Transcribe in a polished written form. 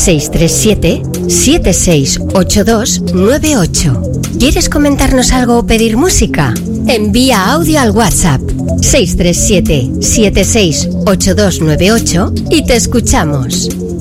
637-768298. ¿Quieres comentarnos algo o pedir música? Envía audio al WhatsApp 637-768298 y te escuchamos.